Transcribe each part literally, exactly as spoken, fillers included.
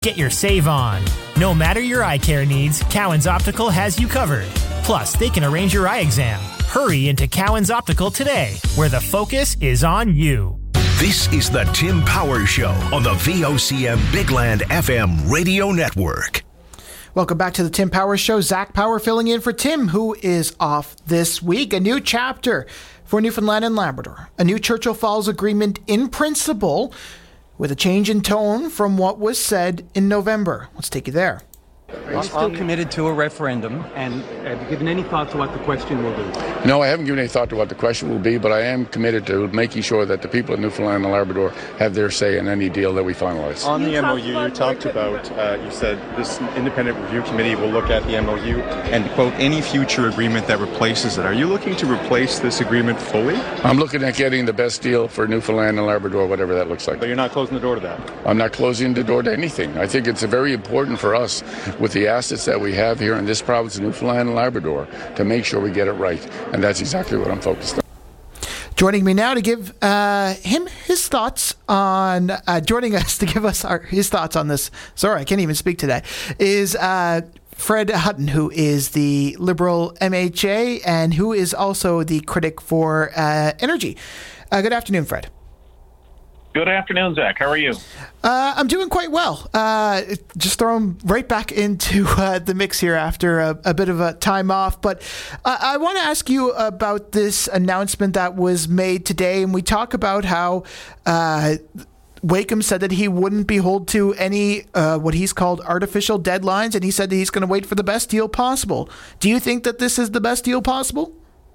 Get your save on. No matter your eye care needs, Cowan's Optical has you covered. Plus, they can arrange your eye exam. Hurry into Cowan's Optical today, where the focus is on you. This is the Tim Powers Show on the V O C M Big Land F M radio network. Welcome back to the Tim Powers Show. Zach Power filling in for Tim, who is off this week. A new chapter for Newfoundland and Labrador. A new Churchill Falls agreement in principle, with a change in tone from what was said in November. Let's take you there. Are you still committed to a referendum, and have you given any thought to what the question will be? No, I haven't given any thought to what the question will be, but I am committed to making sure that the people of Newfoundland and Labrador have their say in any deal that we finalise. On the M O U, you talked about, uh, you said this independent review committee will look at the M O U and, quote, any future agreement that replaces it. Are you looking to replace this agreement fully? I'm looking at getting the best deal for Newfoundland and Labrador, whatever that looks like. But you're not closing the door to that? I'm not closing the door to anything. I think it's very important for us, with the assets that we have here in this province of Newfoundland and Labrador, to make sure we get it right. And that's exactly what I'm focused on. Joining me now to give uh, him his thoughts on, uh, joining us to give us our, his thoughts on this, sorry, I can't even speak today, is uh, Fred Hutton, who is the Liberal M H A and who is also the critic for uh, energy. Uh, good afternoon, Fred. Good afternoon, Zach. How are you? Uh, I'm doing quite well. Uh, just thrown right back into uh, the mix here after a, a bit of a time off. But uh, I want to ask you about this announcement that was made today. And we talk about how uh, Wakeham said that he wouldn't be held to any uh, what he's called artificial deadlines. And he said that he's going to wait for the best deal possible. Do you think that this is the best deal possible?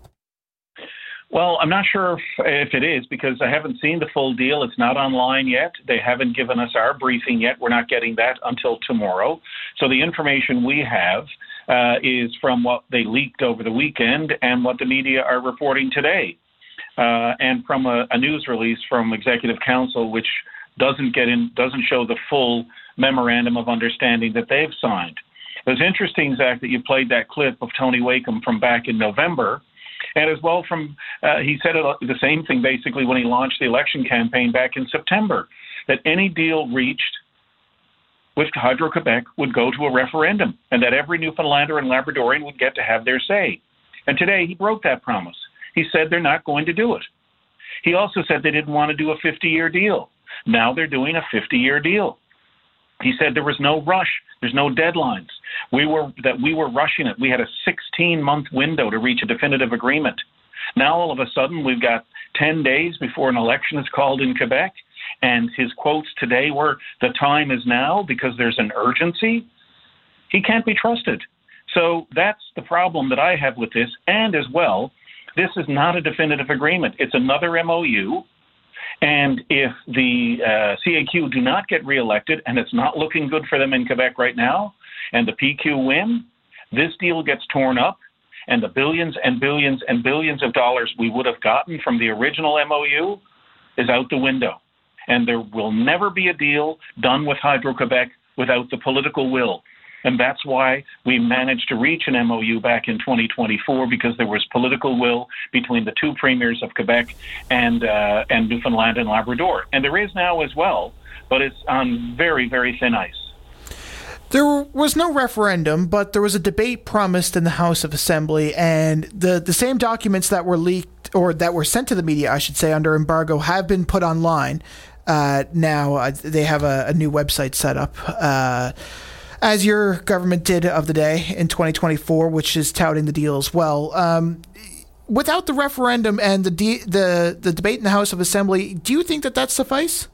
Well, I'm not sure if, if it is, because I haven't seen the full deal. It's not online yet. They haven't given us our briefing yet. We're not getting that until tomorrow. So the information we have uh, is from what they leaked over the weekend and what the media are reporting today, uh, and from a, a news release from Executive Council, which doesn't get in, doesn't show the full memorandum of understanding that they've signed. It was interesting, Zach, that you played that clip of Tony Wakeham from back in November. And as well from, uh, he said it, the same thing basically when he launched the election campaign back in September, that any deal reached with Hydro-Quebec would go to a referendum and that every Newfoundlander and Labradorian would get to have their say. And today he broke that promise. He said they're not going to do it. He also said they didn't want to do a fifty-year deal. Now they're doing a fifty-year deal. He said there was no rush. There's no deadlines. We were that we were rushing it. We had a sixteen-month window to reach a definitive agreement. Now, all of a sudden, we've got ten days before an election is called in Quebec, and his quotes today were, "The time is now," because there's an urgency. He can't be trusted. So that's the problem that I have with this. And as well, this is not a definitive agreement. It's another M O U. And if the uh, C A Q do not get reelected, and it's not looking good for them in Quebec right now, and the P Q win, this deal gets torn up, and the billions and billions and billions of dollars we would have gotten from the original M O U is out the window. And there will never be a deal done with Hydro-Quebec without the political will. And that's why we managed to reach an M O U back in twenty twenty-four, because there was political will between the two premiers of Quebec and uh, and Newfoundland and Labrador. And there is now as well, but it's on very, very thin ice. There was no referendum, but there was a debate promised in the House of Assembly, and the, the same documents that were leaked, or that were sent to the media, I should say, under embargo, have been put online. Uh, now uh, they have a, a new website set up, uh, as your government did of the day in twenty twenty-four, which is touting the deal as well. Um, without the referendum and the, de- the the debate in the House of Assembly, do you think that that suffice?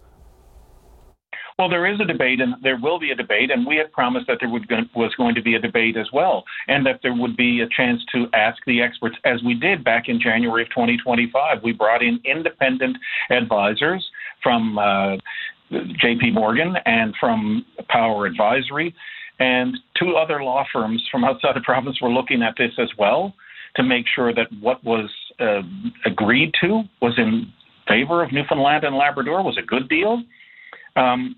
Well, there is a debate, and there will be a debate, and we had promised that there would go- was going to be a debate as well, and that there would be a chance to ask the experts, as we did back in January of twenty twenty-five. We brought in independent advisors from uh, J P Morgan and from Power Advisory, and two other law firms from outside the province were looking at this as well to make sure that what was uh, agreed to was in favor of Newfoundland and Labrador, was a good deal. Um,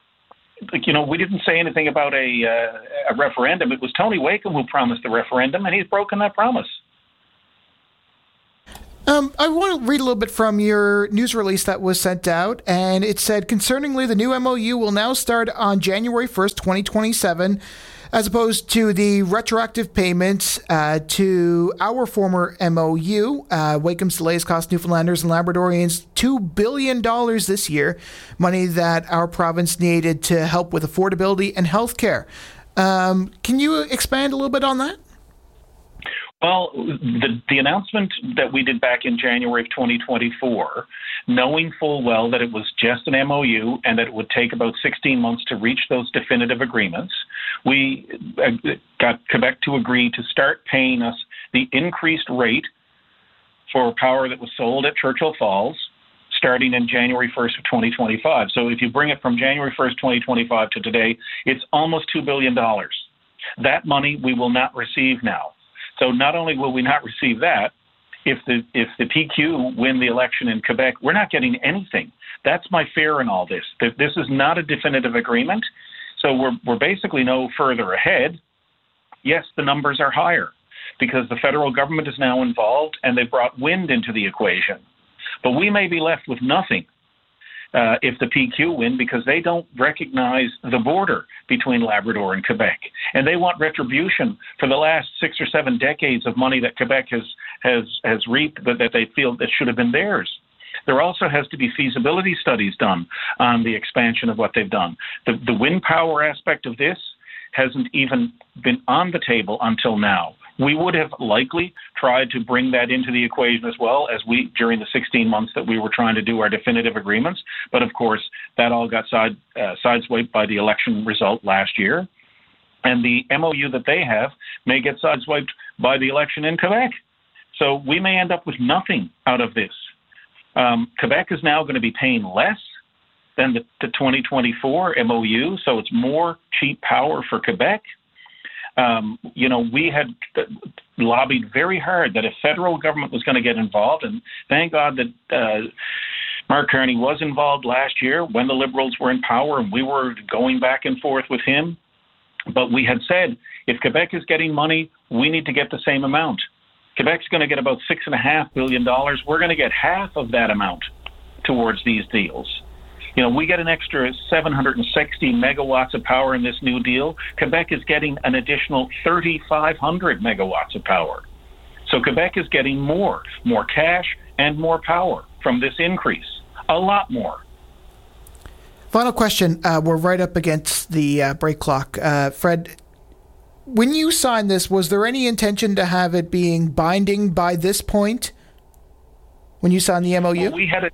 you know, we didn't say anything about a, uh, a referendum. It was Tony Wakeham who promised the referendum, and he's broken that promise. Uh, Um, I want to read a little bit from your news release that was sent out, and it said, concerningly, the new M O U will now start on January first, twenty twenty-seven, as opposed to the retroactive payments uh, to our former M O U. Uh, Wakeham's delays cost Newfoundlanders and Labradorians two billion dollars this year, money that our province needed to help with affordability and health care. Um, can you expand a little bit on that? Well, the, the announcement that we did back in January of twenty twenty-four, knowing full well that it was just an M O U and that it would take about sixteen months to reach those definitive agreements, we got Quebec to agree to start paying us the increased rate for power that was sold at Churchill Falls starting in January first of twenty twenty-five. So if you bring it from January first, twenty twenty-five to today, it's almost two billion dollars. That money we will not receive now. So not only will we not receive that, if the if the P Q win the election in Quebec, we're not getting anything. That's my fear in all this. This is not a definitive agreement, so we're we're basically no further ahead. Yes, the numbers are higher because the federal government is now involved and they've brought wind into the equation. But we may be left with nothing uh, if the P Q win because they don't recognize the border between Labrador and Quebec. And they want retribution for the last six or seven decades of money that Quebec has has has reaped, but that they feel that should have been theirs. There also has to be feasibility studies done on the expansion of what they've done. The, the wind power aspect of this hasn't even been on the table until now. We would have likely tried to bring that into the equation as well as we during the sixteen months that we were trying to do our definitive agreements. But of course, that all got side, uh, sideswiped by the election result last year. And the M O U that they have may get sideswiped by the election in Quebec. So we may end up with nothing out of this. Um, Quebec is now going to be paying less than the, the twenty twenty-four M O U, so it's more cheap power for Quebec. Um, you know, we had lobbied very hard that if federal government was going to get involved, and thank God that uh, Mark Carney was involved last year when the Liberals were in power, and we were going back and forth with him. But we had said, if Quebec is getting money, we need to get the same amount. Quebec's going to get about six and a half billion dollars. We're going to get half of that amount towards these deals. You know, we get an extra seven hundred sixty megawatts of power in this new deal. Quebec is getting an additional thirty-five hundred megawatts of power. So Quebec is getting more, more cash and more power from this increase, a lot more. Final question. Uh, we're right up against the uh, break clock. Uh, Fred, when you signed this, was there any intention to have it being binding by this point when you signed the M O U? Well, we had a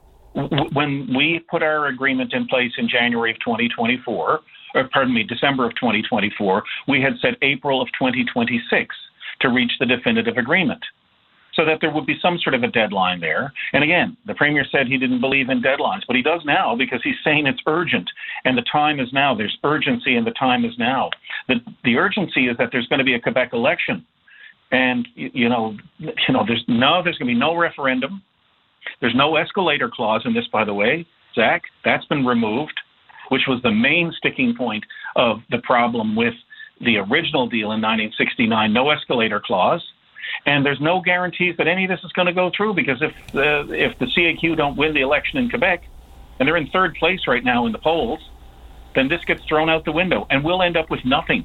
When we put our agreement in place in January of twenty twenty-four, or pardon me, December of twenty twenty-four, we had said April of twenty twenty-six to reach the definitive agreement so that there would be some sort of a deadline there. And again, the Premier said he didn't believe in deadlines, but he does now because he's saying it's urgent and the time is now. There's urgency and the time is now. The, the urgency is that there's going to be a Quebec election. And, you know, you know, there's no, there's going to be no referendum. There's no escalator clause in this, by the way, Zach. That's been removed, which was the main sticking point of the problem with the original deal in nineteen sixty-nine, no escalator clause. And there's no guarantees that any of this is going to go through because if the, if the C A Q don't win the election in Quebec, and they're in third place right now in the polls, then this gets thrown out the window and we'll end up with nothing.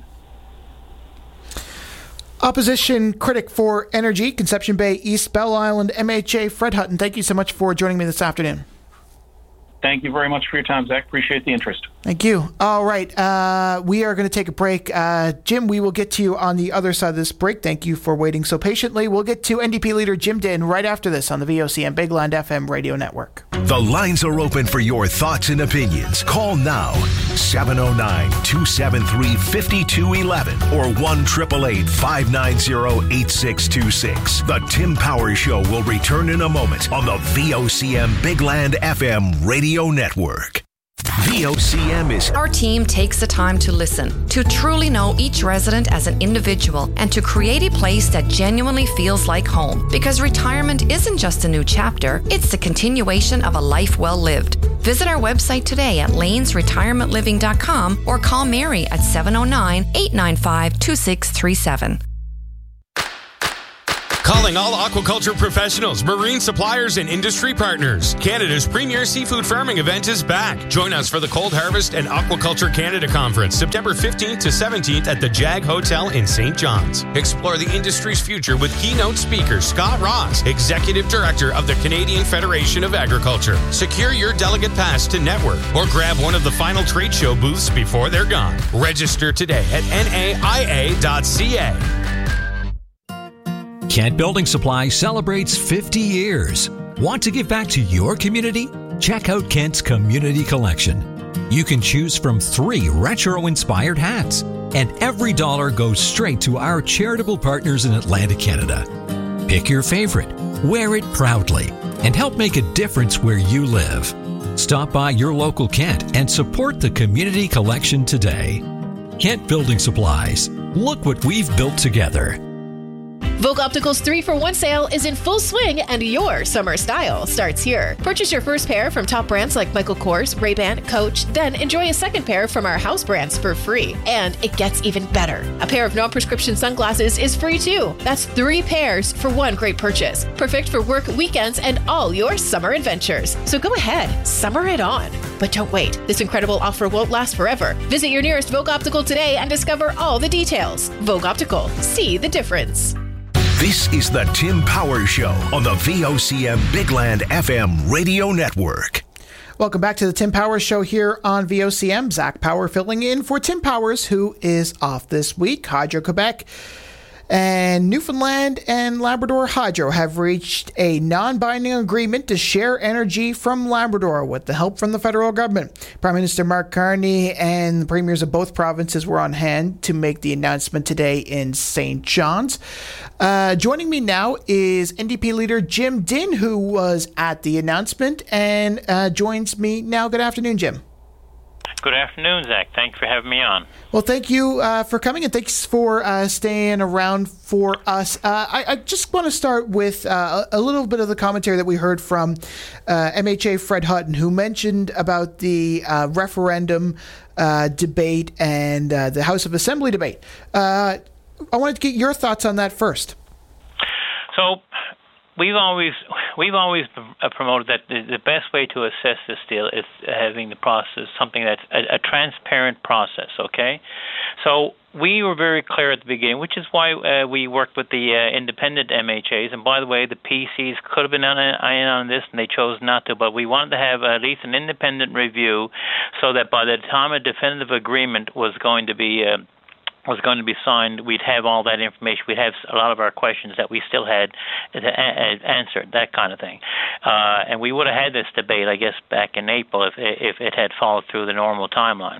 Opposition critic for energy, Conception Bay, East Bell Island, M H A, Fred Hutton, thank you so much for joining me this afternoon. Thank you very much for your time, Zach. Appreciate the interest. Thank you. All right. Uh, we are going to take a break. Uh, Jim, we will get to you on the other side of this break. Thank you for waiting so patiently. We'll get to N D P leader Jim Din right after this on the V O C M Bigland F M radio network. The lines are open for your thoughts and opinions. Call now, seven oh nine, two seven three, five two one one or one eight eight eight, five nine zero, eight six two six. The Tim Power Show will return in a moment on the V O C M Bigland F M radio network. V O C M is... Our team takes the time to listen, to truly know each resident as an individual, and to create a place that genuinely feels like home. Because retirement isn't just a new chapter, it's the continuation of a life well lived. Visit our website today at lanes retirement living dot com or call Mary at seven oh nine, eight nine five, two six three seven. Calling all aquaculture professionals, marine suppliers, and industry partners. Canada's premier seafood farming event is back. Join us for the Cold Harvest and Aquaculture Canada Conference, September fifteenth to seventeenth at the Jag Hotel in Saint John's. Explore the industry's future with keynote speaker Scott Ross, Executive Director of the Canadian Federation of Agriculture. Secure your delegate pass to network or grab one of the final trade show booths before they're gone. Register today at N A I A dot C A. Kent Building Supply celebrates fifty years. Want to give back to your community? Check out Kent's Community Collection. You can choose from three retro-inspired hats, and every dollar goes straight to our charitable partners in Atlantic Canada. Pick your favorite, wear it proudly, and help make a difference where you live. Stop by your local Kent and support the Community Collection today. Kent Building Supplies. Look what we've built together. Vogue Optical's three for one sale is in full swing, and your summer style starts here. Purchase your first pair from top brands like Michael Kors, Ray-Ban, Coach, then enjoy a second pair from our house brands for free. And it gets even better. A pair of non-prescription sunglasses is free too. That's three pairs for one great purchase. Perfect for work, weekends, and all your summer adventures. So go ahead, summer it on. But don't wait. This incredible offer won't last forever. Visit your nearest Vogue Optical today and discover all the details. Vogue Optical. See the difference. This is the Tim Powers Show on the V O C M Bigland F M radio network. Welcome back to the Tim Powers Show here on V O C M. Zach Power filling in for Tim Powers, who is off this week. Hydro-Quebec and Newfoundland and Labrador Hydro have reached a non-binding agreement to share energy from Labrador with the help from the federal government. Prime Minister Mark Carney and the premiers of both provinces were on hand to make the announcement today in Saint John's. Uh, joining me now is N D P leader Jim Dinn, who was at the announcement and uh, joins me now. Good afternoon, Jim. Good afternoon, Zach. Thanks for having me on. Well, thank you uh, for coming, and thanks for uh, staying around for us. Uh, I, I just want to start with uh, a little bit of the commentary that we heard from uh, M H A Fred Hutton, who mentioned about the uh, referendum uh, debate and uh, the House of Assembly debate. Uh, I wanted to get your thoughts on that first. So we've always we've always promoted that the, the best way to assess this deal is having the process something that's a, a transparent process. Okay, so we were very clear at the beginning, which is why uh, we worked with the uh, independent M H As. And by the way, the P Cs could have been on, in on this, and they chose not to. But we wanted to have at least an independent review, so that by the time a definitive agreement was going to be Uh, was going to be signed, we'd have all that information. We'd have a lot of our questions that we still had answered, that kind of thing. Uh, and we would have had this debate, I guess, back in April if if it had followed through the normal timeline.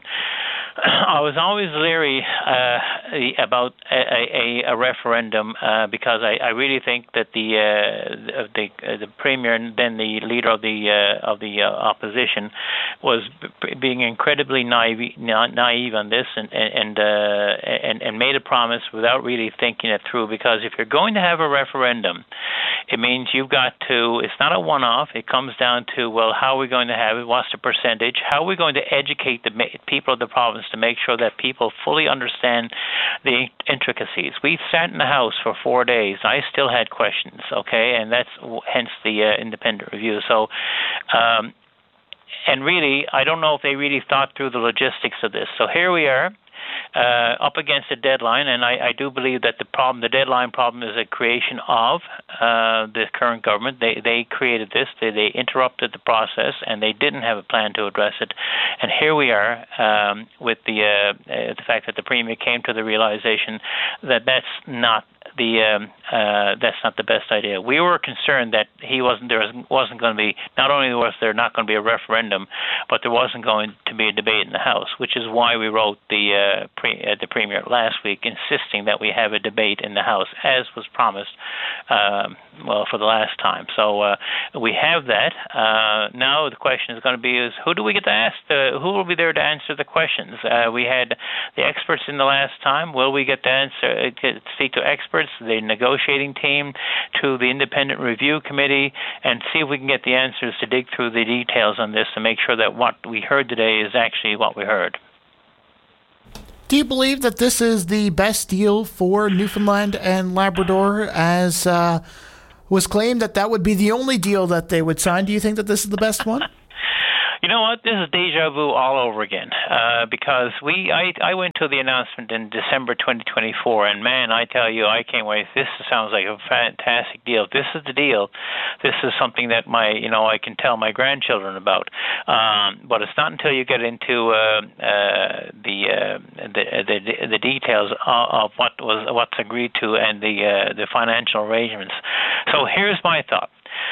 I was always leery uh, about a, a, a referendum uh, because I, I really think that the uh, the uh, the premier and then the leader of the uh, of the uh, opposition was b- being incredibly naive, naive on this and and, uh, and and made a promise without really thinking it through. Because if you're going to have a referendum, it means you've got to. It's not a one-off. It comes down to, well, how are we going to have it? What's the percentage? How are we going to educate the people of the province to make sure that people fully understand the intricacies? We sat in the House for four days. I still had questions, okay, and that's hence the uh, independent review. So, um, and really, I don't know if they really thought through the logistics of this. So here we are. Uh, up against a deadline, and I, I do believe that the problem, the deadline problem, is a creation of uh, the current government. They they created this, they, they interrupted the process, and they didn't have a plan to address it. And here we are um, with the uh, uh, the fact that the Premier came to the realization that that's not the um, uh, that's not the best idea. We were concerned that he wasn't there wasn't going to be not only was there not going to be a referendum, but there wasn't going to be a debate in the House, which is why we wrote the uh, pre, uh, the Premier last week, insisting that we have a debate in the House, as was promised. Um, well, for the last time. So uh, we have that. Uh, now the question is going to be: is who do we get to ask? The, who will be there to answer the questions? Uh, we had the experts in the last time. Will we get to answer? Get, speak to experts, the negotiating team, to the independent review committee, and see if we can get the answers to dig through the details on this to make sure that what we heard today is actually what we heard. Do you believe that this is the best deal for Newfoundland and Labrador, as uh, was claimed that that would be the only deal that they would sign? Do you think that this is the best one? You know what? This is deja vu all over again. Uh, because we, I, I went to the announcement in December twenty twenty-four, and man, I tell you, I can't wait. This sounds like a fantastic deal. If this is the deal, this is something that my, you know, I can tell my grandchildren about. Um, but it's not until you get into uh, uh, the, uh, the the the details of, of what was what's agreed to and the uh, the financial arrangements. So here's my thought.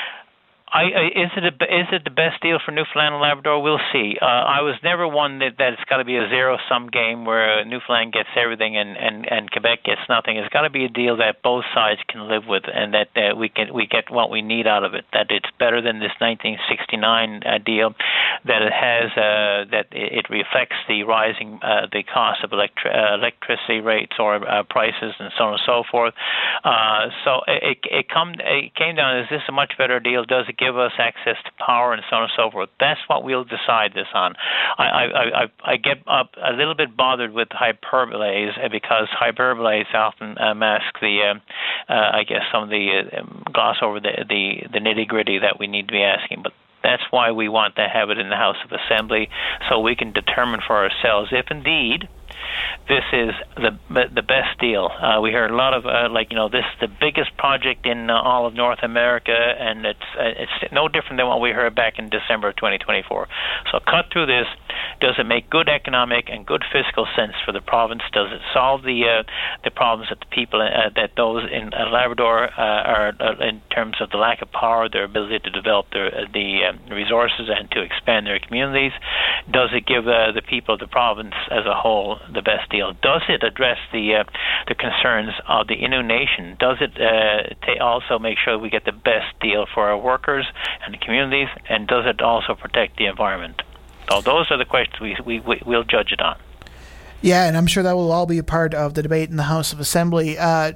I, I, is it a, is it the best deal for Newfoundland and Labrador? We'll see. Uh, I was never one that, that it's got to be a zero-sum game where Newfoundland gets everything and, and, and Quebec gets nothing. It's got to be a deal that both sides can live with, and that uh, we can we get what we need out of it. That it's better than this nineteen sixty-nine uh, deal. That it has uh, that it reflects the rising uh, the cost of electri- uh, electricity rates or uh, prices and so on and so forth. Uh, so it it come it came down. Is this a much better deal? Does it give us access to power and so on and so forth? That's what we'll decide this on. I I, I, I get up a little bit bothered with hyperboles because hyperboles often uh, mask the, uh, uh, I guess, some of the uh, gloss over the, the, the nitty-gritty that we need to be asking. But that's why we want to have it in the House of Assembly, so we can determine for ourselves if indeed this is the the best deal. Uh, we heard a lot of uh, like you know this is the biggest project in uh, all of North America, and it's uh, it's no different than what we heard back in December of twenty twenty-four. So cut through this. Does it make good economic and good fiscal sense for the province? Does it solve the uh, the problems that the people uh, that those in uh, Labrador uh, are uh, in terms of the lack of power, their ability to develop their uh, the uh, resources and to expand their communities? Does it give uh, the people of the province as a whole the best deal? Does it address the uh, the concerns of the Innu Nation? Does it uh, t- also make sure we get the best deal for our workers and the communities? And does it also protect the environment? So those are the questions we, we, we, we'll judge it on. Yeah, and I'm sure that will all be a part of the debate in the House of Assembly. Uh,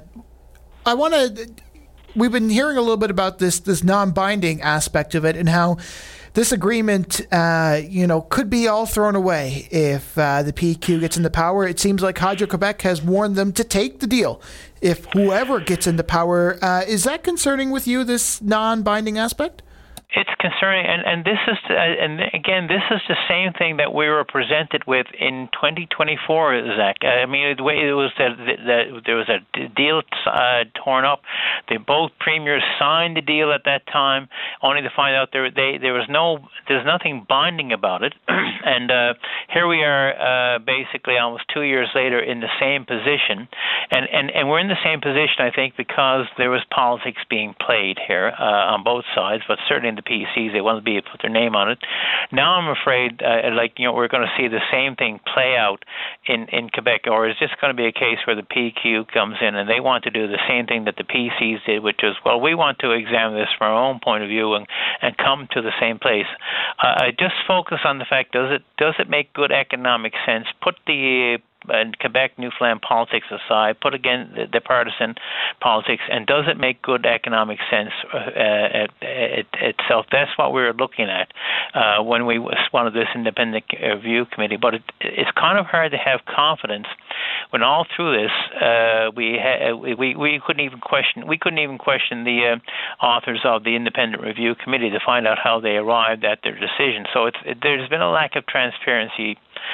I want to... We've been hearing a little bit about this this non-binding aspect of it and how this agreement, uh, you know, could be all thrown away if uh, the P Q gets into power. It seems like Hydro-Quebec has warned them to take the deal if whoever gets into power. Uh, is that concerning with you, this non-binding aspect? It's concerning, and, and this is, uh, and again, this is the same thing that we were presented with in twenty twenty-four, Zach. I mean, the way it was that, that there was a deal uh, torn up. They both premiers signed the deal at that time, only to find out there they there was no, there's nothing binding about it. And uh, here we are, uh, basically almost two years later, in the same position, and and and we're in the same position, I think, because there was politics being played here uh, on both sides, but certainly in the P Cs, they wanted to be able to put their name on it. Now I'm afraid, uh, like, you know, we're going to see the same thing play out in, in Quebec, or is this going to be a case where the P Q comes in and they want to do the same thing that the P Cs did, which is, well, we want to examine this from our own point of view and, and come to the same place. Uh, I just focus on the fact, does it does it make good economic sense? Put the and Quebec, Newfoundland politics aside, put again the, the partisan politics, and does it make good economic sense uh, at, at, itself? That's what we were looking at uh, when we wanted this independent review committee. But it, it's kind of hard to have confidence when all through this uh, we, ha- we we couldn't even question we couldn't even question the uh, authors of the independent review committee to find out how they arrived at their decision. So it's it, there's been a lack of transparency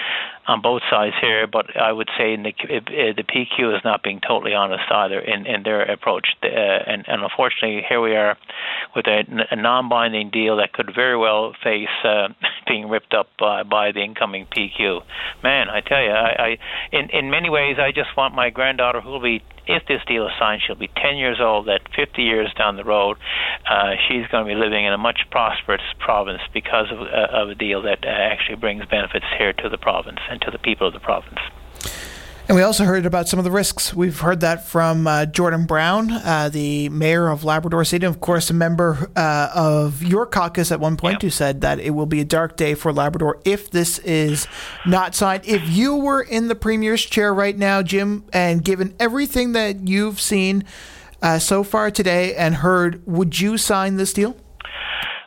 on both sides here, but I would say in the, the P Q is not being totally honest either in, in their approach. Uh, and, and unfortunately, here we are with a, a non-binding deal that could very well face uh, being ripped up by, by the incoming P Q. Man, I tell you, I, I in, in many ways, I just want my granddaughter, who will be, if this deal is signed, she'll be ten years old. That fifty years down the road, uh, she's going to be living in a much prosperous province because of, uh, of a deal that uh, actually brings benefits here to the province and to the people of the province. And we also heard about some of the risks. We've heard that from uh, Jordan Brown, uh, the mayor of Labrador City, and of course a member uh, of your caucus at one point, yep, who said that it will be a dark day for Labrador if this is not signed. If you were in the Premier's chair right now, Jim, and given everything that you've seen uh, so far today and heard, would you sign this deal?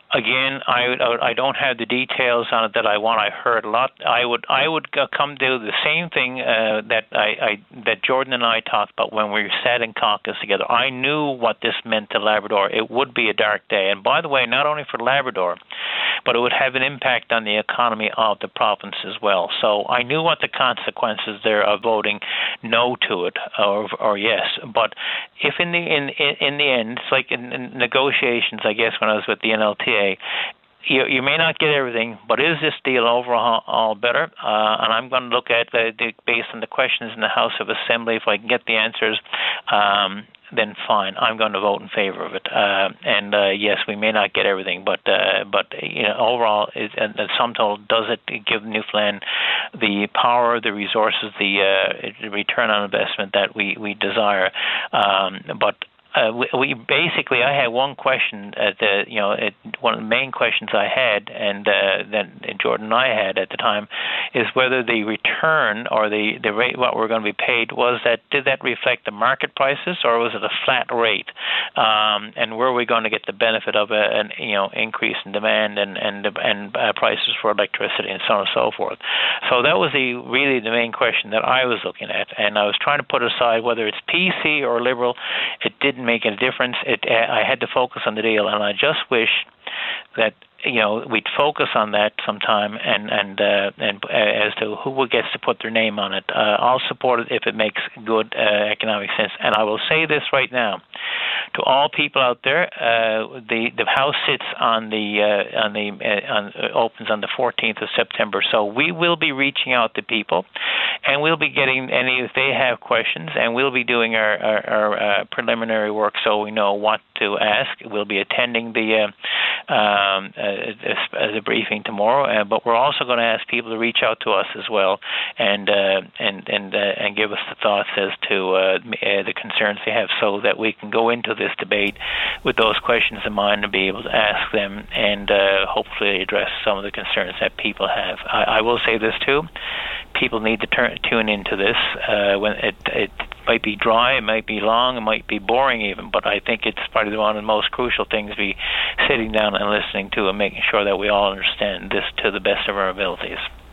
Again, I, I don't have the details on it that I want. I heard a lot. I would I would come to the same thing uh, that I, I that Jordan and I talked about when we sat in caucus together. I knew what this meant to Labrador. It would be a dark day. And by the way, not only for Labrador, but it would have an impact on the economy of the province as well. So I knew what the consequences there of voting no to it or or yes. But if in the in in the end, it's like in, in negotiations, I guess when I was with the N L T A. You, you may not get everything, but is this deal overall all better? Uh, and I'm going to look at the, the based on the questions in the House of Assembly. If I can get the answers, um, then fine. I'm going to vote in favor of it. Uh, and uh, yes, we may not get everything, but uh, but you know, overall, it, and the sum total, does it give Newfoundland the power, the resources, the uh, return on investment that we we desire? Um, but Uh, we, we basically, I had one question at the, you know, it, one of the main questions I had, and uh, that Jordan and I had at the time, is whether the return or the, the rate what we're going to be paid was that did that reflect the market prices or was it a flat rate, um, and were we going to get the benefit of a, an you know increase in demand and and and uh, prices for electricity and so on and so forth. So that was the really the main question that I was looking at, and I was trying to put aside whether it's P C or Liberal. It didn't make a difference. It, I had to focus on the deal, and I just wish that you know we'd focus on that sometime, and and uh, and uh, as to who gets to put their name on it. Uh, I'll support it if it makes good uh, economic sense. And I will say this right now to all people out there: uh, the the House sits on the uh, on the uh, on, uh, opens on the fourteenth of September. So we will be reaching out to people, and we'll be getting any if they have questions, and we'll be doing our our, our uh, preliminary work so we know what to ask. We'll be attending the uh, um, uh, the briefing tomorrow, uh, but we're also going to ask people to reach out to us as well, and uh, and and uh, and give us the thoughts as to uh, uh, the concerns they have, so that we can go into this debate with those questions in mind and be able to ask them and uh, hopefully address some of the concerns that people have. I, I will say this too: people need to turn, tune into this. Uh, when it, it might be dry, it might be long, it might be boring even, but I think it's probably one of the most crucial things: be sitting down and listening to and making sure that we all understand this to the best of our abilities.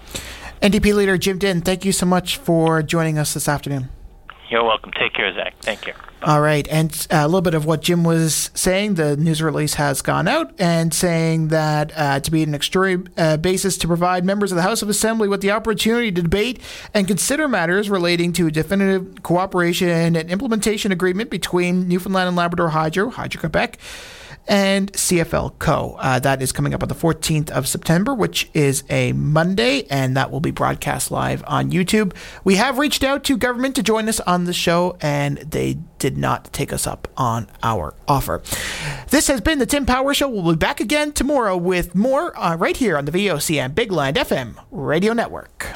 N D P leader Jim Dinn, thank you so much for joining us this afternoon. You're welcome. Take care, Zach. Thank you. All right. And a little bit of what Jim was saying, the news release has gone out and saying that uh, to be an extraordinary uh, basis to provide members of the House of Assembly with the opportunity to debate and consider matters relating to a definitive cooperation and implementation agreement between Newfoundland and Labrador Hydro, Hydro-Quebec, and C F L Co. Uh, that is coming up on the fourteenth of September, which is a Monday, and that will be broadcast live on YouTube. We have reached out to government to join us on the show, and they did not take us up on our offer. This has been the Tim Power Show. We'll be back again tomorrow with more uh, right here on the V O C M Big Land F M Radio Network.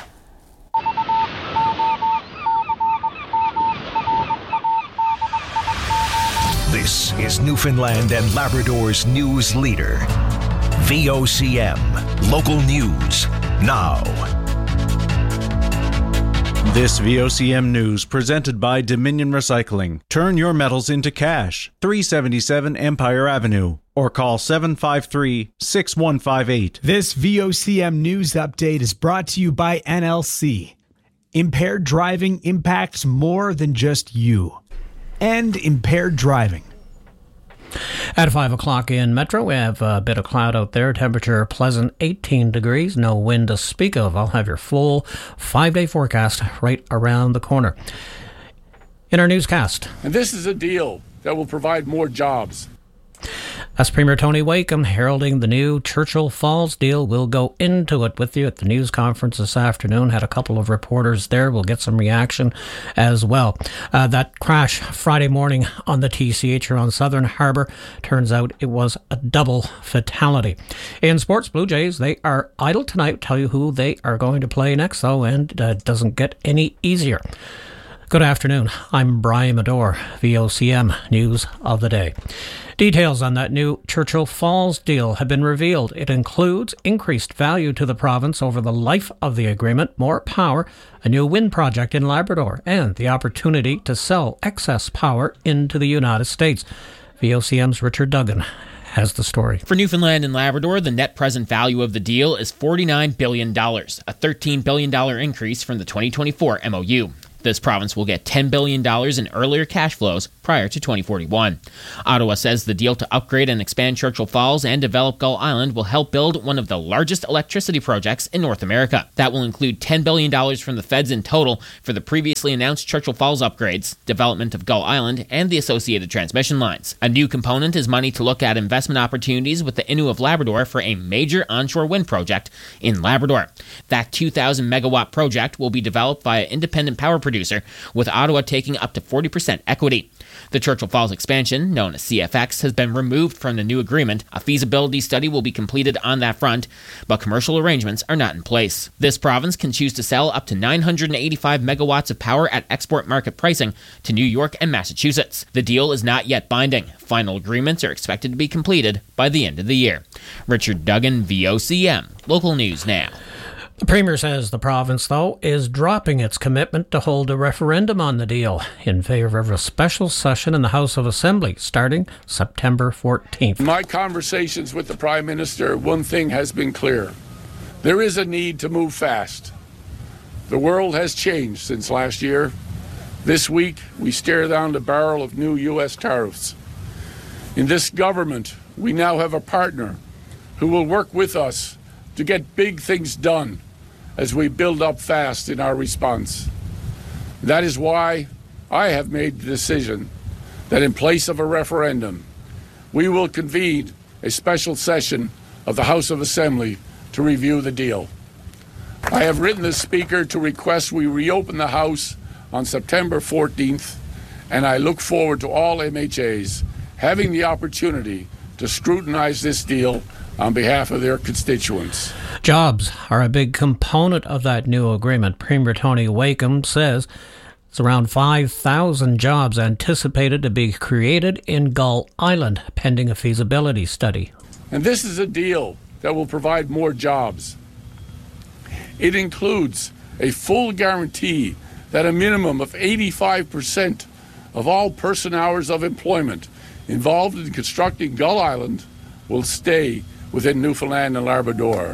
This is Newfoundland and Labrador's news leader. V O C M. Local news now. This V O C M news presented by Dominion Recycling. Turn your metals into cash. three seventy-seven Empire Avenue. Or call seven five three, six one five eight. This V O C M news update is brought to you by N L C. Impaired driving impacts more than just you. And impaired driving. At five o'clock in Metro, we have a bit of cloud out there. Temperature pleasant eighteen degrees. No wind to speak of. I'll have your full five-day forecast right around the corner. In our newscast. And this is a deal that will provide more jobs. That's Premier Tony Wakeham heralding the new Churchill Falls deal. We'll go into it with you at the news conference this afternoon. Had a couple of reporters there. We'll get some reaction as well. Uh, that crash Friday morning on the T C H here on Southern Harbour, turns out it was a double fatality. In sports, Blue Jays, they are idle tonight. Tell you who they are going to play next, though, and it uh, doesn't get any easier. Good afternoon. I'm Brian Medore, V O C M News of the Day. Details on that new Churchill Falls deal have been revealed. It includes increased value to the province over the life of the agreement, more power, a new wind project in Labrador, and the opportunity to sell excess power into the United States. V O C M's Richard Duggan has the story. For Newfoundland and Labrador, the net present value of the deal is forty-nine billion dollars, a thirteen billion dollars increase from the twenty twenty-four M O U. This province will get ten billion dollars in earlier cash flows prior to twenty forty-one. Ottawa says the deal to upgrade and expand Churchill Falls and develop Gull Island will help build one of the largest electricity projects in North America. That will include ten billion dollars from the feds in total for the previously announced Churchill Falls upgrades, development of Gull Island, and the associated transmission lines. A new component is money to look at investment opportunities with the Innu of Labrador for a major onshore wind project in Labrador. That two thousand megawatt project will be developed by an independent power producer producer, with Ottawa taking up to forty percent equity. The Churchill Falls expansion, known as C F X, has been removed from the new agreement. A feasibility study will be completed on that front, but commercial arrangements are not in place. This province can choose to sell up to nine hundred eighty-five megawatts of power at export market pricing to New York and Massachusetts. The deal is not yet binding. Final agreements are expected to be completed by the end of the year. Richard Duggan, V O C M. Local News Now. The Premier says the province, though, is dropping its commitment to hold a referendum on the deal in favour of a special session in the House of Assembly starting September fourteenth. In my conversations with the Prime Minister, one thing has been clear. There is a need to move fast. The world has changed since last year. This week, we stare down the barrel of new U S tariffs. In this government, we now have a partner who will work with us to get big things done as we build up fast in our response. That is why I have made the decision that in place of a referendum, we will convene a special session of the House of Assembly to review the deal. I have written the Speaker to request we reopen the House on September fourteenth, and I look forward to all M H As having the opportunity to scrutinize this deal on behalf of their constituents. Jobs are a big component of that new agreement. Premier Tony Wakeham says it's around five thousand jobs anticipated to be created in Gull Island, pending a feasibility study. And this is a deal that will provide more jobs. It includes a full guarantee that a minimum of eighty-five percent of all person hours of employment involved in constructing Gull Island will stay within Newfoundland and Labrador.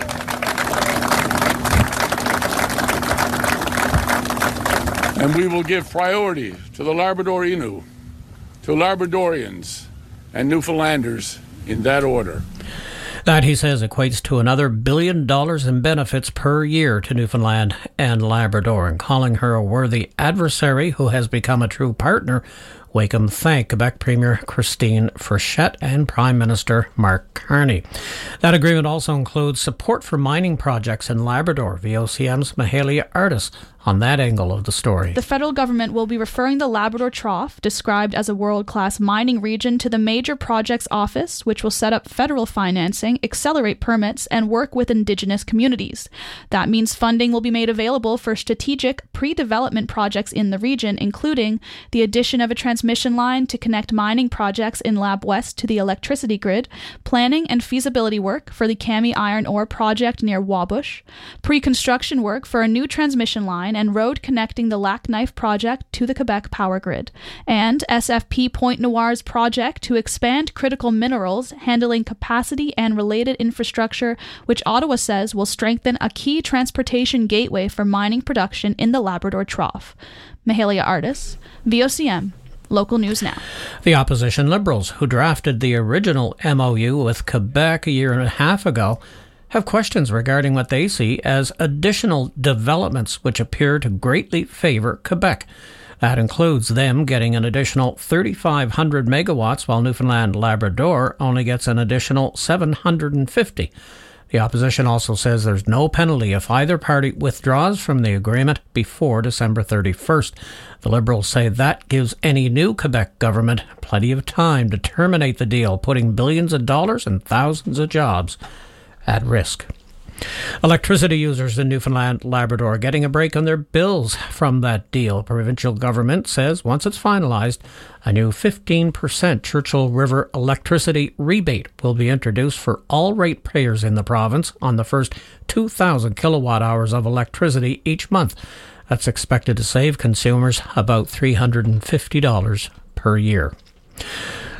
And we will give priority to the Labrador Innu, to Labradorians and Newfoundlanders in that order. That, he says, equates to another billion dollars in benefits per year to Newfoundland and Labrador. And calling her a worthy adversary who has become a true partner, Wakeham thanked Quebec Premier Christine Frechette and Prime Minister Mark Carney. That agreement also includes support for mining projects in Labrador. V O C M's Mahalia Artis on that angle of the story. The federal government will be referring the Labrador Trough, described as a world-class mining region, to the Major Projects Office, which will set up federal financing, accelerate permits, and work with Indigenous communities. That means funding will be made available for strategic pre-development projects in the region, including the addition of a transmission line to connect mining projects in Lab West to the electricity grid, planning and feasibility work for the Kami Iron Ore project near Wabush, pre-construction work for a new transmission line and road connecting the Lac Knife project to the Quebec power grid, and S F P Point Noir's project to expand critical minerals handling capacity and related infrastructure, which Ottawa says will strengthen a key transportation gateway for mining production in the Labrador Trough. Mahalia Artis, V O C M. Local News Now. The opposition Liberals, who drafted the original M O U with Quebec a year and a half ago, have questions regarding what they see as additional developments which appear to greatly favour Quebec. That includes them getting an additional thirty-five hundred megawatts, while Newfoundland Labrador only gets an additional seven hundred fifty. The opposition also says there's no penalty if either party withdraws from the agreement before December thirty-first. The Liberals say that gives any new Quebec government plenty of time to terminate the deal, putting billions of dollars and thousands of jobs at risk. Electricity users in Newfoundland Labrador are getting a break on their bills from that deal. Provincial government says once it's finalized, a new fifteen percent Churchill River electricity rebate will be introduced for all ratepayers in the province on the first two thousand kilowatt hours of electricity each month. That's expected to save consumers about three hundred fifty dollars per year.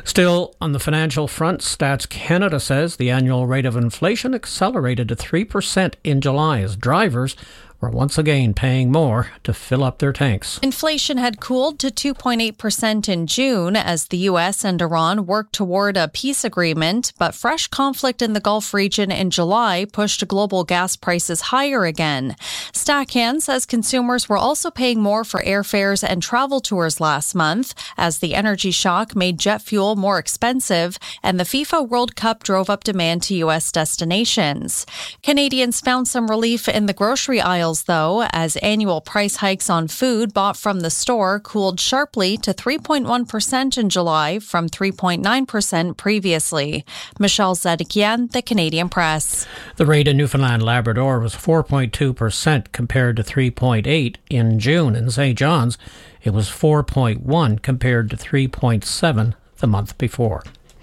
Still, on the financial front, Stats Canada says the annual rate of inflation accelerated to three percent in July as drivers were once again paying more to fill up their tanks. Inflation had cooled to two point eight percent in June as the U S and Iran worked toward a peace agreement, but fresh conflict in the Gulf region in July pushed global gas prices higher again. Stacan says consumers were also paying more for airfares and travel tours last month as the energy shock made jet fuel more expensive and the FIFA World Cup drove up demand to U S destinations. Canadians found some relief in the grocery aisle though, as annual price hikes on food bought from the store cooled sharply to three point one percent in July from three point nine percent previously. Michelle Zedekian, The Canadian Press. The rate in Newfoundland Labrador was four point two percent compared to three point eight in June. In Saint John's, it was four point one compared to three point seven the month before.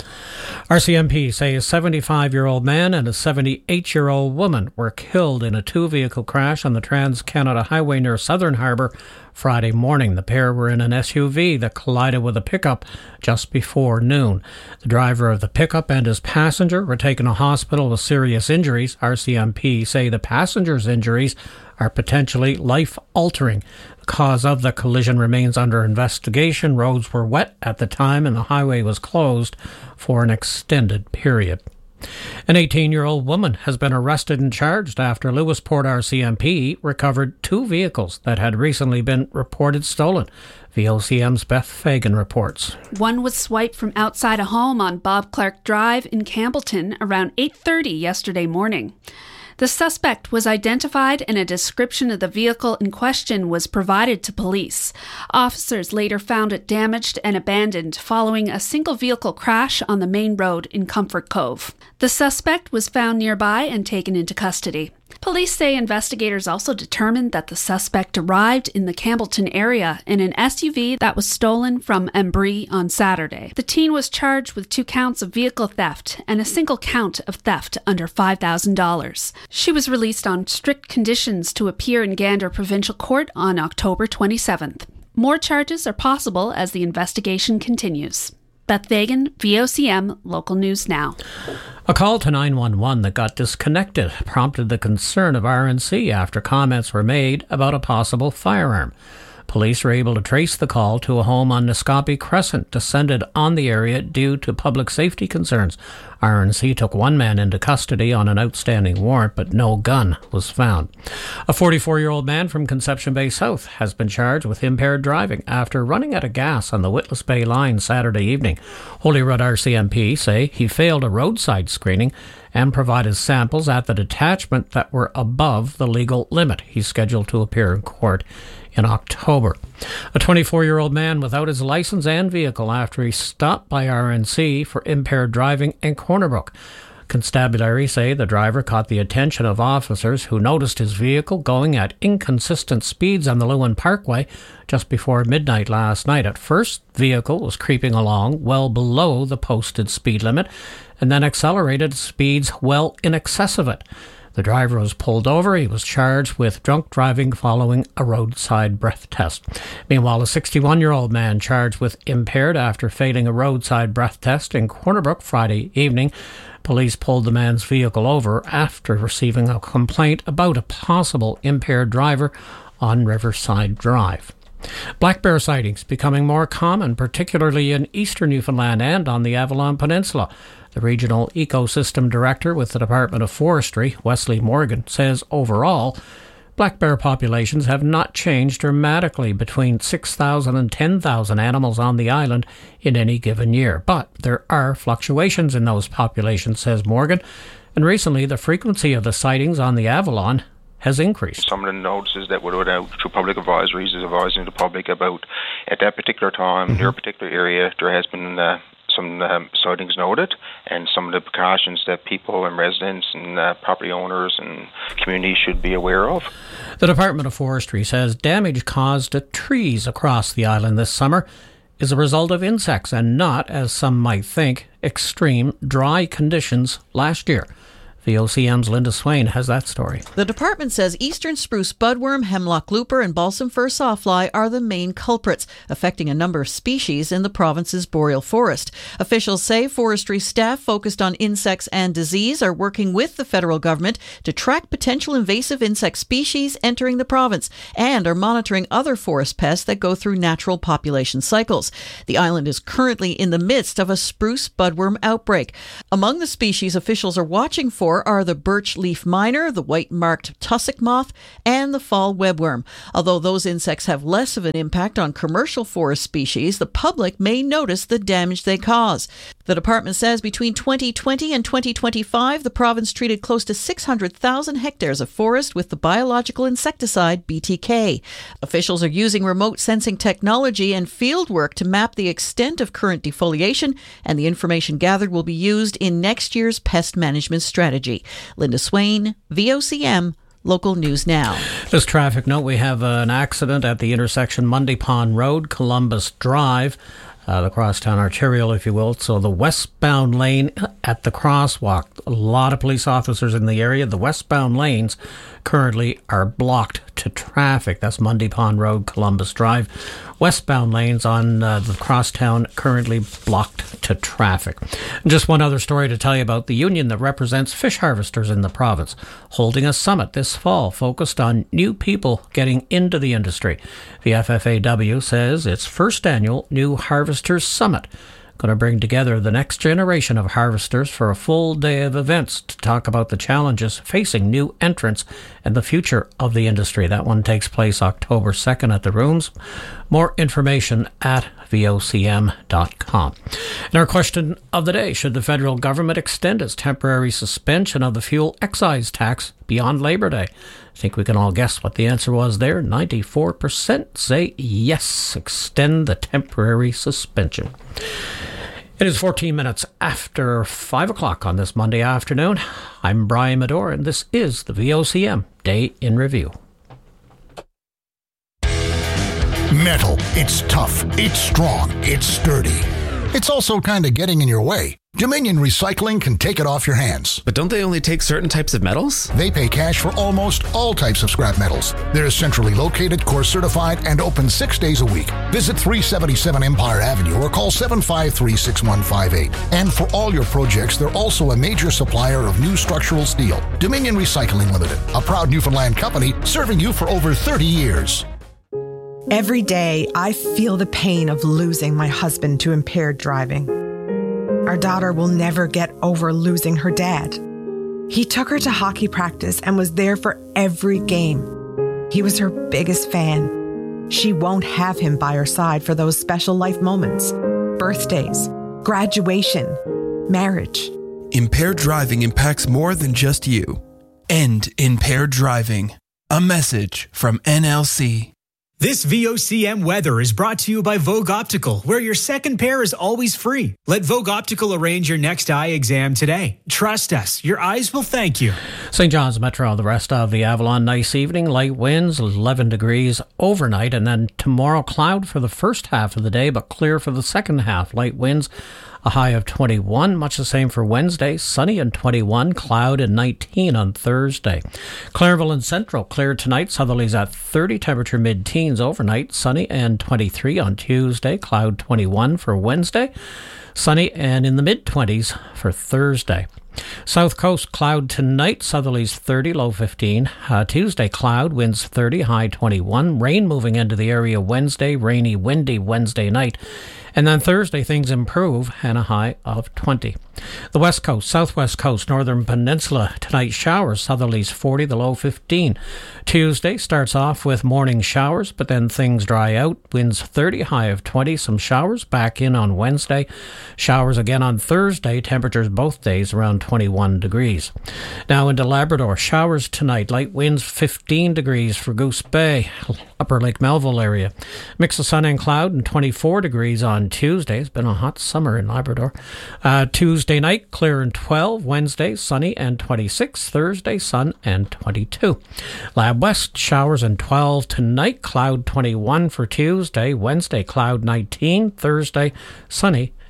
R C M P say a seventy-five-year-old man and a seventy-eight-year-old woman were killed in a two-vehicle crash on the Trans-Canada Highway near Southern Harbour Friday morning. The pair were in an S U V that collided with a pickup just before noon. The driver of the pickup and his passenger were taken to hospital with serious injuries. R C M P say the passenger's injuries are potentially life-altering. The cause of the collision remains under investigation. Roads were wet at the time and the highway was closed for an extended period. An eighteen-year-old woman has been arrested and charged after Lewisport R C M P recovered two vehicles that had recently been reported stolen. V O C M's Beth Fagan reports. One was swiped from outside a home on Bob Clark Drive in Campbellton around eight thirty yesterday morning. The suspect was identified and a description of the vehicle in question was provided to police. Officers later found it damaged and abandoned following a single vehicle crash on the main road in Comfort Cove. The suspect was found nearby and taken into custody. Police say investigators also determined that the suspect arrived in the Campbellton area in an S U V that was stolen from Embry on Saturday. The teen was charged with two counts of vehicle theft and a single count of theft under five thousand dollars. She was released on strict conditions to appear in Gander Provincial Court on October twenty-seventh. More charges are possible as the investigation continues. Beth Fagan, V O C M, Local News Now. A call to nine one one that got disconnected prompted the concern of R N C after comments were made about a possible firearm. Police were able to trace the call to a home on Niscopi Crescent, descended on the area due to public safety concerns. R N C took one man into custody on an outstanding warrant, but no gun was found. A forty-four-year-old man from Conception Bay South has been charged with impaired driving after running out of gas on the Witless Bay line Saturday evening. Holyrood R C M P say he failed a roadside screening and provided samples at the detachment that were above the legal limit. He's scheduled to appear in court in October. A twenty-four-year-old man without his license and vehicle after he stopped by R N C for impaired driving in Corner Brook. Constabulary say the driver caught the attention of officers who noticed his vehicle going at inconsistent speeds on the Lewin Parkway just before midnight last night. At first, the vehicle was creeping along well below the posted speed limit and then accelerated at speeds well in excess of it. The driver was pulled over. He was charged with drunk driving following a roadside breath test. Meanwhile, a sixty-one-year-old man charged with impaired after failing a roadside breath test in Corner Brook Friday evening. Police pulled the man's vehicle over after receiving a complaint about a possible impaired driver on Riverside Drive. Black bear sightings becoming more common, particularly in eastern Newfoundland and on the Avalon Peninsula. The Regional Ecosystem Director with the Department of Forestry, Wesley Morgan, says overall, black bear populations have not changed dramatically between six thousand and ten thousand animals on the island in any given year. But there are fluctuations in those populations, says Morgan, and recently the frequency of the sightings on the Avalon has increased. Some of the notices that were out through public advisories is advising the public about at that particular time, mm-hmm. near a particular area, there has been uh, some um, sightings noted, and some of the precautions that people and residents and uh, property owners and communities should be aware of. The Department of Forestry says damage caused to trees across the island this summer is a result of insects and not, as some might think, extreme dry conditions last year. V O C M's Linda Swain has that story. The department says eastern spruce budworm, hemlock looper, and balsam fir sawfly are the main culprits, affecting a number of species in the province's boreal forest. Officials say forestry staff focused on insects and disease are working with the federal government to track potential invasive insect species entering the province and are monitoring other forest pests that go through natural population cycles. The island is currently in the midst of a spruce budworm outbreak. Among the species officials are watching for are the birch leaf miner, the white-marked tussock moth, and the fall webworm. Although those insects have less of an impact on commercial forest species, the public may notice the damage they cause. The department says between twenty twenty and twenty twenty-five, the province treated close to six hundred thousand hectares of forest with the biological insecticide B T K. Officials are using remote sensing technology and field work to map the extent of current defoliation, and the information gathered will be used in next year's pest management strategy. Linda Swain, V O C M, Local News Now. This traffic note, we have an accident at the intersection Mundy Pond Road, Columbus Drive. Uh, the crosstown arterial, if you will. So the westbound lane at the crosswalk, a lot of police officers in the area. The westbound lanes currently are blocked to traffic. That's Mundy Pond Road, Columbus Drive. Westbound lanes on uh, the crosstown currently blocked to traffic. And just one other story to tell you about the union that represents fish harvesters in the province, holding a summit this fall focused on new people getting into the industry. The F F A W says its first annual New Harvesters Summit going to bring together the next generation of harvesters for a full day of events to talk about the challenges facing new entrants and the future of the industry. That one takes place October second at the Rooms. More information at V O C M dot com. And our question of the day, should the federal government extend its temporary suspension of the fuel excise tax beyond Labor Day? I think we can all guess what the answer was there. ninety-four percent say yes, extend the temporary suspension. It is fourteen minutes after five o'clock on this Monday afternoon. I'm Brian Medore, and this is the V O C M Day in Review. Metal. It's tough. It's strong. It's sturdy. It's also kind of getting in your way. Dominion Recycling can take it off your hands. But don't they only take certain types of metals? They pay cash for almost all types of scrap metals. They're centrally located, course certified, and open six days a week. Visit three seventy-seven Empire Avenue or call seven five three, six one five eight. And for all your projects, they're also a major supplier of new structural steel. Dominion Recycling Limited, a proud Newfoundland company serving you for over thirty years. Every day, I feel the pain of losing my husband to impaired driving. Our daughter will never get over losing her dad. He took her to hockey practice and was there for every game. He was her biggest fan. She won't have him by her side for those special life moments, birthdays, graduation, marriage. Impaired driving impacts more than just you. End impaired driving. A message from N L C. This V O C M weather is brought to you by Vogue Optical, where your second pair is always free. Let Vogue Optical arrange your next eye exam today. Trust us, your eyes will thank you. Saint John's Metro, the rest of the Avalon, nice evening, light winds, eleven degrees overnight, and then tomorrow cloud for the first half of the day, but clear for the second half, light winds. A high of twenty-one, much the same for Wednesday, sunny and twenty-one, cloud and nineteen on Thursday. Clairville and Central, clear tonight, southerlies at thirty, temperature mid-teens overnight, sunny and twenty-three on Tuesday, cloud twenty-one for Wednesday, sunny and in the mid-twenties for Thursday. South Coast, cloud tonight, southerlies thirty, low fifteen. Uh, Tuesday, cloud, winds thirty, high twenty-one. Rain moving into the area Wednesday, rainy, windy Wednesday night. And then Thursday, things improve and a high of twenty. The West Coast, Southwest Coast, Northern Peninsula, tonight showers, southerlies forty, the low fifteen. Tuesday starts off with morning showers, but then things dry out. Winds thirty, high of twenty, some showers back in on Wednesday. Showers again on Thursday, temperatures both days around twenty-one degrees. Now into Labrador, showers tonight, light winds fifteen degrees for Goose Bay, Upper Lake Melville area. Mix of sun and cloud and twenty-four degrees on Tuesday. It's been a hot summer in Labrador. Uh, Tuesday night, clear and twelve. Wednesday, sunny and twenty-six. Thursday, sun and twenty-two. Lab West, showers and twelve tonight. Cloud twenty-one for Tuesday. Wednesday, cloud nineteen. Thursday, sunny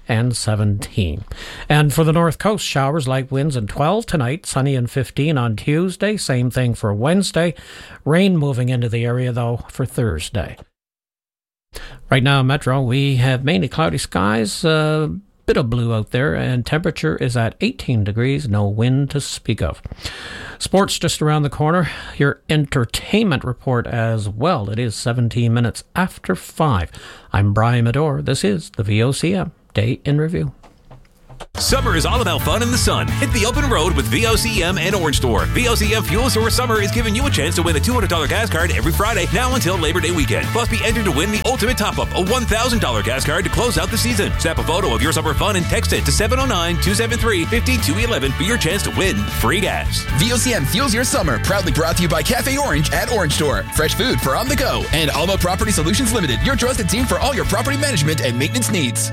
and seventeen. And for the North Coast, showers, light winds, and twelve tonight, sunny and fifteen on Tuesday. Same thing for Wednesday. Rain moving into the area, though, for Thursday. Right now, Metro, we have mainly cloudy skies, a uh, bit of blue out there, and temperature is at eighteen degrees, no wind to speak of. Sports just around the corner. Your entertainment report as well. It is seventeen minutes after five. I'm Brian Medore. This is the V O C M Day in Review. Summer is all about fun in the sun. Hit the open road with V O C M and Orange Store. V O C M Fuel Source Summer is giving you a chance to win a two hundred dollars gas card every Friday, now until Labor Day weekend. Plus, be entered to win the ultimate top-up, a one thousand dollars gas card to close out the season. Snap a photo of your summer fun and text it to seven oh nine, two seven three, five two one one for your chance to win free gas. V O C M Fuels Your Summer, proudly brought to you by Cafe Orange at Orange Store. Fresh food for on the go. And Alma Property Solutions Limited, your trusted team for all your property management and maintenance needs.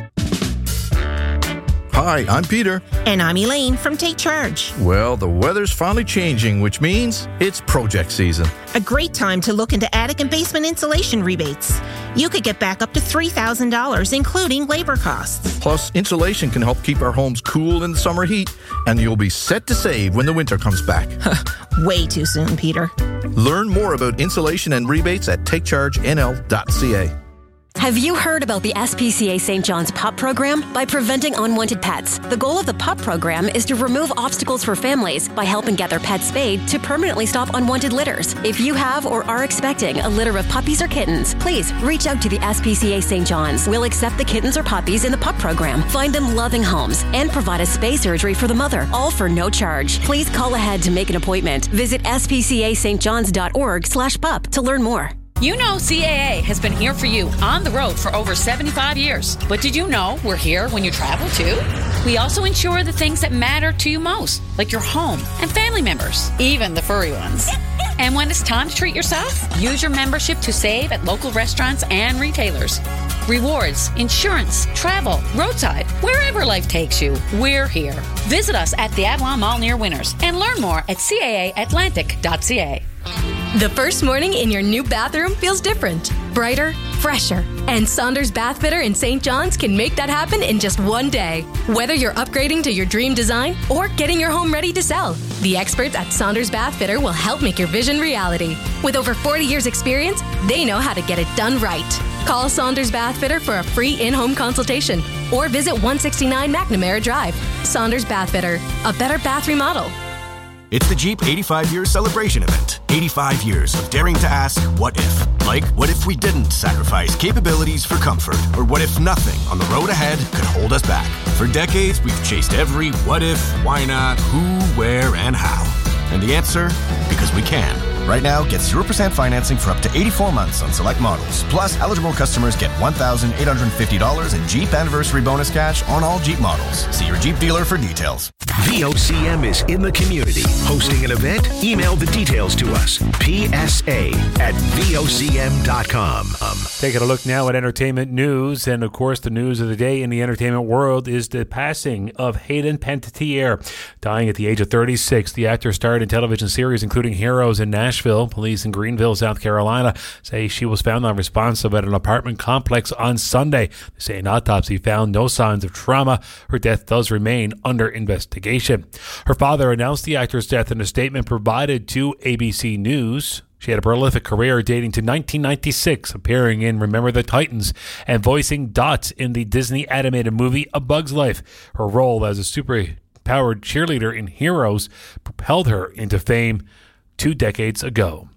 Hi, I'm Peter. And I'm Elaine from Take Charge. Well, the weather's finally changing, which means it's project season. A great time to look into attic and basement insulation rebates. You could get back up to three thousand dollars, including labor costs. Plus, insulation can help keep our homes cool in the summer heat, and you'll be set to save when the winter comes back. Way too soon, Peter. Learn more about insulation and rebates at take charge n l dot c a. Have you heard about the S P C A Saint John's PUP program? By preventing unwanted pets, the goal of the PUP program is to remove obstacles for families by helping get their pets spayed to permanently stop unwanted litters. If you have or are expecting a litter of puppies or kittens, please reach out to the S P C A Saint John's. We'll accept the kittens or puppies in the PUP program, find them loving homes, and provide a spay surgery for the mother, all for no charge. Please call ahead to make an appointment. Visit s p c a st johns dot org slash pup to learn more. You know C A A has been here for you on the road for over seventy-five years. But did you know we're here when you travel too? We also insure the things that matter to you most, like your home and family members, even the furry ones. And when it's time to treat yourself, use your membership to save at local restaurants and retailers. Rewards, insurance, travel, roadside, wherever life takes you, we're here. Visit us at the Avalon Mall near Winners and learn more at c a a atlantic dot c a. The first morning in your new bathroom feels different, brighter, fresher. And Saunders Bath Fitter in Saint John's can make that happen in just one day. Whether you're upgrading to your dream design or getting your home ready to sell, the experts at Saunders Bath Fitter will help make your vision reality. With over forty years experience, they know how to get it done right. Call Saunders Bath Fitter for a free in-home consultation or visit one sixty-nine McNamara Drive. Saunders Bath Fitter, a better bath remodel. It's the Jeep eighty-five year celebration event. eighty-five years of daring to ask, what if? Like, what if we didn't sacrifice capabilities for comfort? Or what if nothing on the road ahead could hold us back? For decades, we've chased every what if, why not, who, where, and how. And the answer? Because we can. Right now, get zero percent financing for up to eighty-four months on select models. Plus, eligible customers get one thousand eight hundred fifty dollars in Jeep Anniversary Bonus Cash on all Jeep models. See your Jeep dealer for details. V O C M is in the community. Hosting an event? Email the details to us. P S A at V O C M dot com. Um, Taking a look now at entertainment news. And, of course, the news of the day in the entertainment world is the passing of Hayden Panettiere. Dying at the age of thirty-six, the actor starred in television series including Heroes and Nashville. Police in Greenville, South Carolina, say she was found unresponsive at an apartment complex on Sunday. They say an autopsy found no signs of trauma. Her death does remain under investigation. Her father announced the actor's death in a statement provided to A B C News. She had a prolific career dating to nineteen ninety-six, appearing in Remember the Titans and voicing Dot in the Disney animated movie A Bug's Life. Her role as a super-powered cheerleader in Heroes propelled her into fame two decades ago.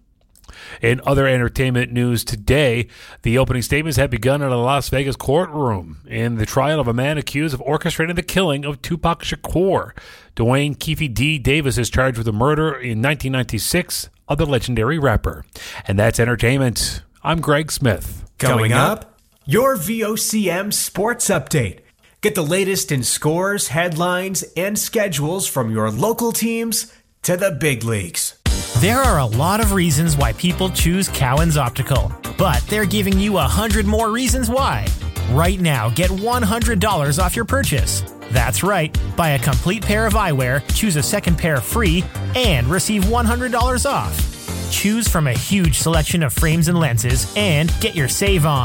In other entertainment news today, the opening statements have begun in a Las Vegas courtroom in the trial of a man accused of orchestrating the killing of Tupac Shakur. Dwayne Keefe D. Davis is charged with the murder in nineteen ninety-six of the legendary rapper. And that's entertainment. I'm Greg Smith. Coming up, your V O C M Sports Update. Get the latest in scores, headlines, and schedules from your local teams to the big leagues. There are a lot of reasons why people choose Cowan's Optical, but they're giving you a hundred more reasons why. Right now, get one hundred dollars off your purchase. That's right. Buy a complete pair of eyewear, choose a second pair free, and receive one hundred dollars off. Choose from a huge selection of frames and lenses and get your save on.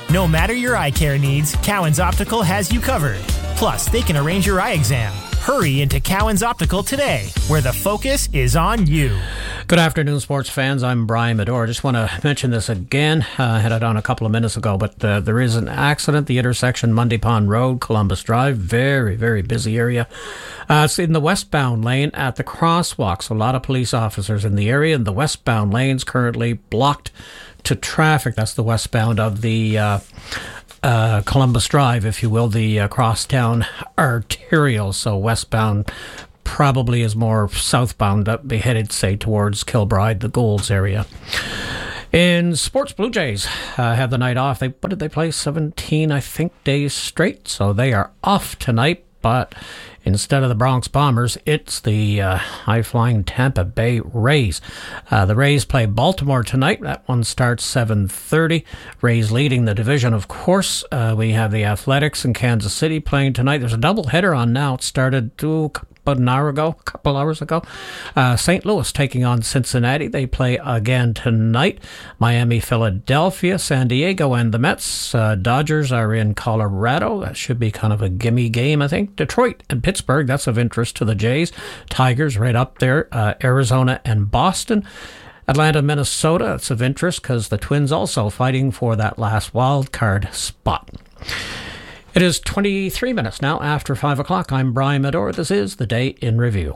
No matter your eye care needs, Cowan's Optical has you covered. Plus, they can arrange your eye exam. Hurry into Cowan's Optical today, where the focus is on you. Good afternoon, sports fans. I'm Brian Medore. Just want to mention this again. Uh, I had it on a couple of minutes ago, but uh, there is an accident. The intersection, Mundy Pond Road, Columbus Drive. Very, very busy area. Uh, it's in the westbound lane at the crosswalk. So a lot of police officers in the area, and the westbound lane's currently blocked to traffic. That's the westbound of the Uh, Uh, Columbus Drive, if you will, the uh, crosstown arterial. So westbound probably is more southbound, up be headed, say, towards Kilbride, the Goulds area. In sports, Blue Jays uh, have the night off. They what did they play? seventeen, I think, days straight. So they are off tonight, but instead of the Bronx Bombers, it's the uh, high-flying Tampa Bay Rays. Uh, the Rays play Baltimore tonight. That one starts seven thirty. Rays leading the division, of course. Uh, we have the Athletics in Kansas City playing tonight. There's a doubleheader on now. It started two, about an hour ago, a couple hours ago. Uh, Saint Louis taking on Cincinnati. They play again tonight. Miami, Philadelphia, San Diego, and the Mets. Uh, Dodgers are in Colorado. That should be kind of a gimme game, I think. Detroit and Pittsburgh, that's of interest to the Jays. Tigers right up there. Uh, Arizona and Boston. Atlanta, Minnesota, that's of interest because the Twins also fighting for that last wild card spot. It is twenty-three minutes now after five o'clock. I'm Brian Medore. This is the Day in Review.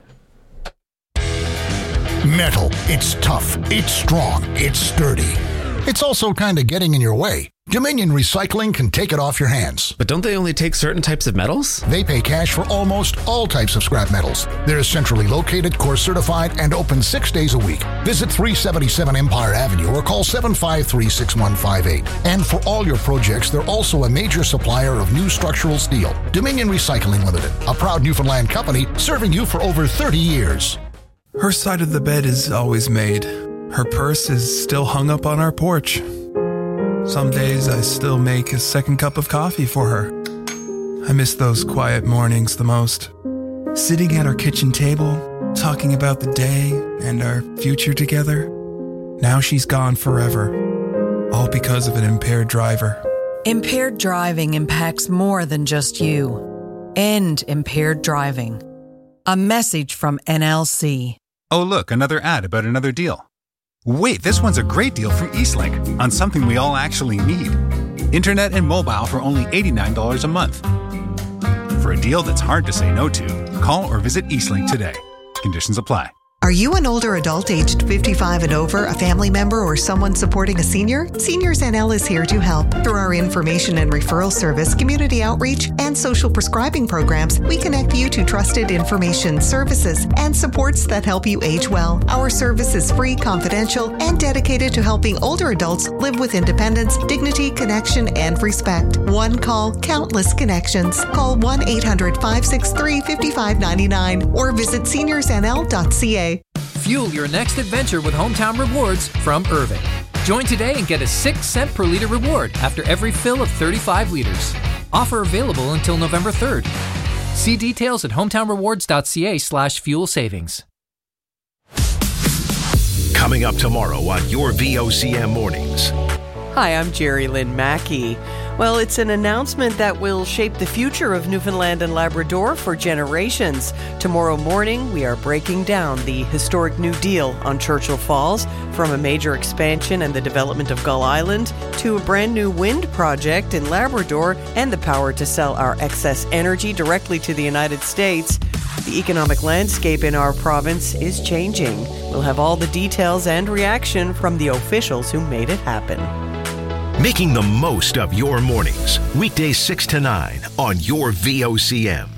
Metal. It's tough. It's strong. It's sturdy. It's also kind of getting in your way. Dominion Recycling can take it off your hands. But don't they only take certain types of metals? They pay cash for almost all types of scrap metals. They're centrally located, course certified, and open six days a week. Visit three seventy-seven Empire Avenue or call seven five three, six one five eight. And for all your projects, they're also a major supplier of new structural steel. Dominion Recycling Limited, a proud Newfoundland company serving you for over thirty years. Her side of the bed is always made. Her purse is still hung up on our porch. Some days I still make a second cup of coffee for her. I miss those quiet mornings the most. Sitting at our kitchen table, talking about the day and our future together. Now she's gone forever, all because of an impaired driver. Impaired driving impacts more than just you. End impaired driving. A message from N L C. Oh, look, another ad about another deal. Wait, this one's a great deal from Eastlink on something we all actually need. Internet and mobile for only eighty-nine dollars a month. For a deal that's hard to say no to, call or visit Eastlink today. Conditions apply. Are you an older adult aged fifty-five and over, a family member, or someone supporting a senior? Seniors N L is here to help. Through our information and referral service, community outreach, and social prescribing programs, we connect you to trusted information, services, and supports that help you age well. Our service is free, confidential, and dedicated to helping older adults live with independence, dignity, connection, and respect. One call, countless connections. Call one eight hundred, five six three, five five nine nine or visit seniors n l dot c a. Fuel your next adventure with Hometown Rewards from Irving. Join today and get a six cent per liter reward after every fill of thirty-five liters. Offer available until November third. See details at hometownrewards.ca slash fuel savings. Coming up tomorrow on your V O C M Mornings. Hi, I'm Jerry Lynn Mackey. Well, it's an announcement that will shape the future of Newfoundland and Labrador for generations. Tomorrow morning, we are breaking down the historic New Deal on Churchill Falls, from a major expansion and the development of Gull Island to a brand new wind project in Labrador and the power to sell our excess energy directly to the United States. The economic landscape in our province is changing. We'll have all the details and reaction from the officials who made it happen. Making the most of your mornings. Weekdays six to nine on your V O C M.